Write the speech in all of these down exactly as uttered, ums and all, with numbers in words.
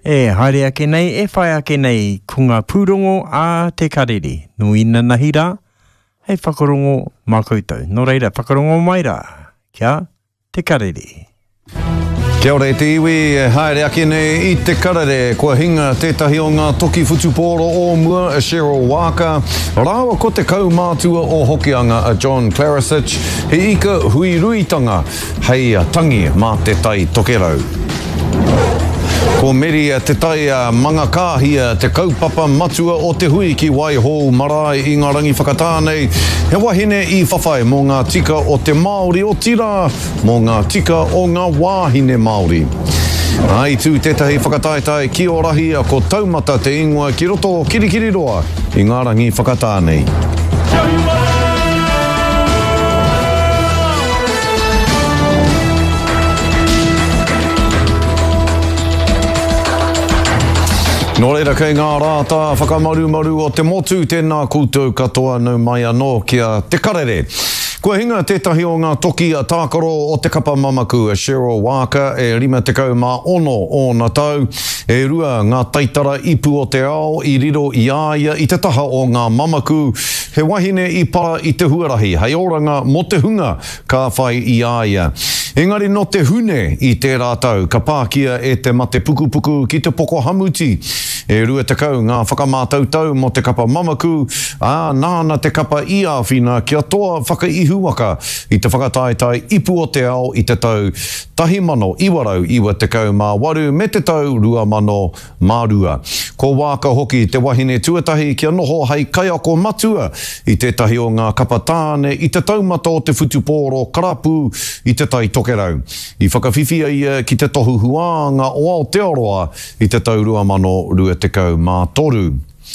E haere ake nei, e whai ake nei, kunga pūrongo a te karere. No ina nahira, hei whakarongo mā koutou. No reira, whakarongo mai rā, kia te karere. Kia ora e te iwi, e haere ake nei i te karere, kua hinga tētahi o ngā toki whutupōro o mua, a Cheryl Walker, rāua ko te kaumātua o hokianga a John Clarisic, he ika hui ruitanga, hei tangi mā te tai tokerau. Ko meri te tai manga kāhia te kaupapa matua o te hui ki Waihou Marae i ngā rangi whakatānei. He wahine i whawhai mō ngā tika o te Māori o tira, mō ngā tika o ngā wāhine Māori. Ai tū tētahi whakataetai ki o rahi a ko taumata te ingoa ki roto kirikiri roa i ngā rangi whakatānei. Nō reira kei ngā rāta whakamaru-maru o te motu tēnā koutou katoa nau mai anō kia te karere. Kua hinga tētahi o ngā toki a tākaro o te kapa mamaku a Cheryl Walker e rima te kau mā ono o nā tau. E rua ngā taitara ipu o te ao i riro i āia i te taha o ngā mamaku. He wahine i para i te huarahi. Hei oranga mo te hunga ka whai i āia. Engari no te hune i te rātau, ka pākia e te mate pukupuku ki te poko hamuti. E rua te kau ngā whakamātautau mo te kapa mamaku, a nāna te kapa i āwhina kia toa whakaihuaka i te whakataetai ipu o te ao i te tau tahi mano iwarau iwa te kau mā waru me te tau rua mano mā rua. Ko wāka hoki te wahine tuatahi kia noho hei kaiako matua i tētahi o ngā kapa tāne i te taumata o te whutupōro karapu i te tai tokerau. I whakawhiwhia ia ki te tohu huanga o Aotearoa i te tau rua mano rua te kau mā toru.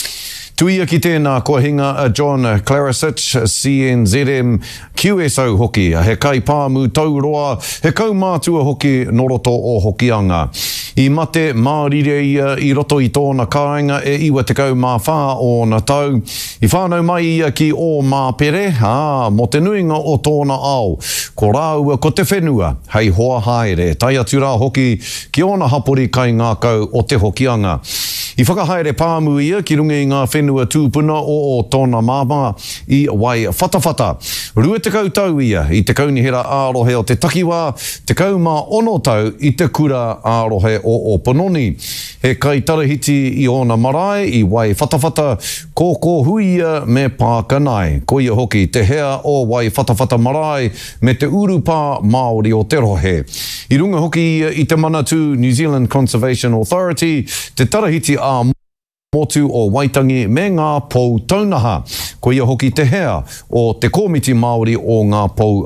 Tuia ki tēnā kua hinga a John Clarisic, C N Z M Q S O hoki, he kai pāmu tauroa, he kaumātua hoki no roto o hokianga. I mate mārire ia i roto i tōna kāinga e iwa te kau mā whā o na tau. I whānau mai ia ki o mā pere, ā, mo te nuinga o tōna ao. Ko rāua ko te whenua, hei hoa haere, tai atu rā hoki ki ona hapori kai ngā kau o te hokianga. I whakahaere pāmu ia ki runga i ngā whenua tūpuna o o tōna māma i wai whatawhata. Rua te kau tau ia i te kaunihera ārohe o te takiwā, te kau mā ono tau i te kura ārohe o o Panoni. He kai tarahiti i ona marae i wai whatawhata kōkō huia me Pākanai. Ko ia hoki te hea o wai whatawhata marae me te urupā Māori o te rohe. I runga hoki i te manatu New Zealand Conservation Authority, te tarahiti a motu o Waitangi me ngā pou taunaha. Ko ia hoki te hea o te komiti Māori o ngā pou